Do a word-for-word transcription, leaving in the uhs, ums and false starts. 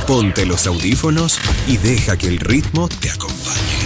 Ponte los audífonos y deja que el ritmo te acompañe.